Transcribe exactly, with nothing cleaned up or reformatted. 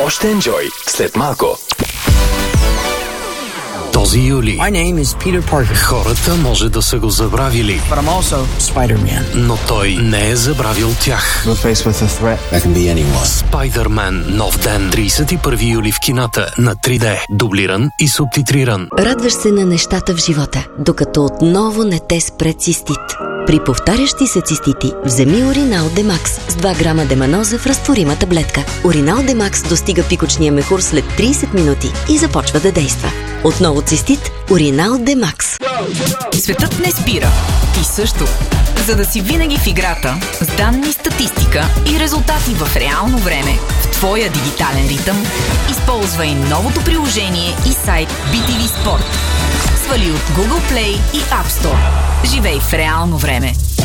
Още Enjoy след малко. Този юли My name is Peter Parker. хората може да са го забравили, But I'm also Spider-Man. но той не е забравил тях. We're faced with a threat that can be anyone. Спайдърмен. Нов ден. тридесет и първи юли в кината на три Д. Дублиран и субтитриран. Радваш се на нещата в живота, докато отново не те спре цистит. При повтарящи се цистити, вземи Уринал Демакс с два грама деманоза в разтворима таблетка. Уринал Демакс достига пикочния мехур след тридесет минути и започва да действа. Отново цистит, Уринал Демакс. Светът не спира. Ти също. За да си винаги в играта, с данни, статистика и резултати в реално време, в твоя дигитален ритъм, използвай новото приложение и сайт би ти ви Sport. Свали от Google Play и App Store. Живей в реално време.